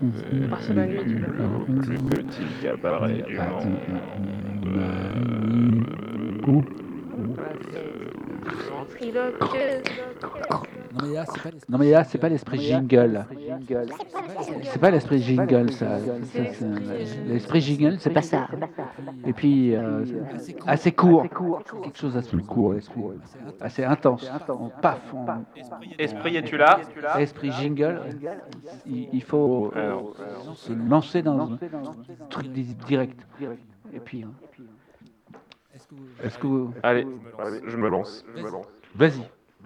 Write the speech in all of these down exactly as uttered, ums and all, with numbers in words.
Parce que la nuit, tu Le plus petit cabaret du monde. voilà, c'est ventriloque. Non mais là, c'est pas Non l'esprit mais là, c'est pas jingle. l'esprit jingle. C'est pas l'esprit jingle, ça. C'est Ça, c'est- l'esprit, euh, L'esprit jingle, c'est pas ça. Et Et puis, puis, euh, assez court. assez court. Quelque chose d'assez court, l'esprit. assez intense. Assez intense. On, paf, on- Esprit, es-tu là? esprit jingle, il, il faut Ah non. se lancer dans un truc di- direct. Et puis, hein, Est-ce que vous... est-ce que vous... Allez, je me lance. Vas-y.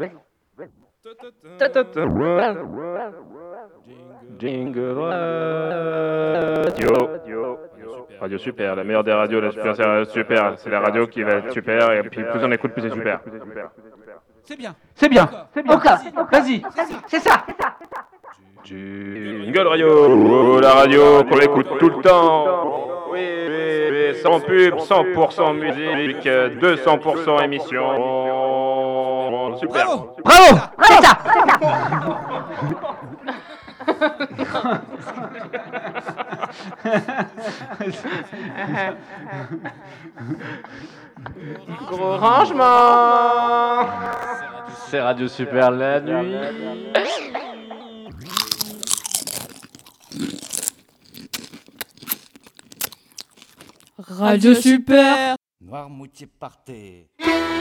Jingle Radio. Radio super, la meilleure des radios, la super, c'est super, c'est la radio qui va être super, et puis plus on écoute, plus c'est super. C'est bien. C'est bien. D'accord. Ok, vas-y. C'est ça. Jingle Radio, la radio qu'on écoute tout le temps. Oui, oui, oui, sans pub, cent pour cent musique, deux cents pour cent émission. Super. Bravo. Bravo. C'est ça. Gros rangement. C'est Radio Super la nuit. Radio Super. Noirmoutier partez.